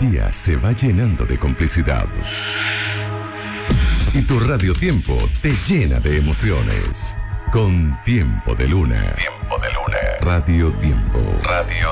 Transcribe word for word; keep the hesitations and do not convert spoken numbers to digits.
día se va llenando de complicidad. Y tu radiotiempo te llena de emociones. Con Tiempo de Luna. Tiempo de Luna. Radio Tiempo. Radio